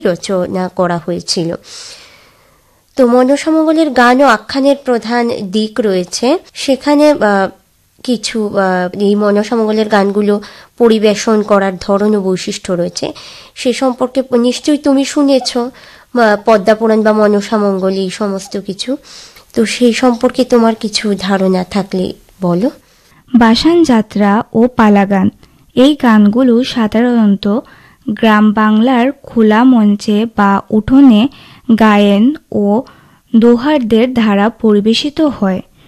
রচনা করা হয়েছিল। তো মনসামঙ্গলের গান ও আখ্যানের প্রধান দিক রয়েছে। সেখানে কিছু এই মনসামঙ্গলের গানগুলো পরিবেশন করার ধরন ও বৈশিষ্ট্য রয়েছে। সে সম্পর্কে নিশ্চয়ই তুমি শুনেছ, পদ্মাপুরাণ বা মনসামঙ্গল এই সমস্ত কিছু। তো সেই সম্পর্কে তোমার কিছু ধারণা থাকলে বলো। বাসান যাত্রা ও পালাগান এই গানগুলো সাধারণত গ্রাম বাংলার খোলা মঞ্চে বা উঠোনে গায়েন ও দোহারদের দ্বারা পরিবেশিত হয়।